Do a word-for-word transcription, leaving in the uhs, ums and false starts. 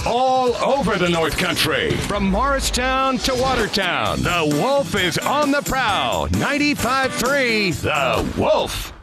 all over the North Country. From Morristown to Watertown, the Wolf is on the prowl. ninety-five point three, The Wolf.